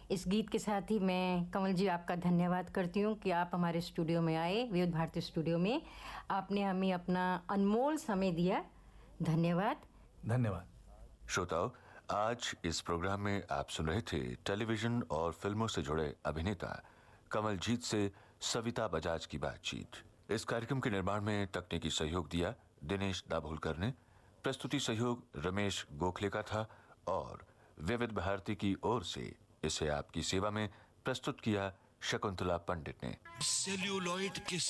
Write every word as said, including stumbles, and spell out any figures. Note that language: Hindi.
इस गीत के साथ ही मैं कमल जी आपका धन्यवाद करती हूँ कि आप हमारे स्टूडियो में आए, विविध भारती स्टूडियो में। आपने हमें अपना अनमोल समय दिया। धन्यवाद। धन्यवाद। श्रोताओं, आज इस प्रोग्राम में आप सुन रहे थे टेलीविजन और फिल्मों से जुड़े अभिनेता कमलजीत से सविता बजाज की बातचीत। इस कार्यक्रम के निर्माण में तकनीकी सहयोग दिया दिनेश दाभोलकर ने। प्रस्तुति सहयोग रमेश गोखले का था और विविध भारती की ओर से इसे आपकी सेवा में प्रस्तुत किया शकुंतला पंडित ने। सेल्यूलॉइड के